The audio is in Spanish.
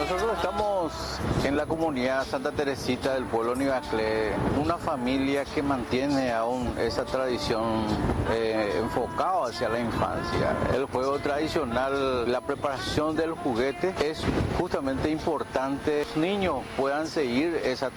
Nosotros estamos en la comunidad Santa Teresita del pueblo Nivaclé, una familia que mantiene aún esa tradición enfocada hacia la infancia. El juego tradicional, la preparación del juguete es justamente importante que los niños puedan seguir esa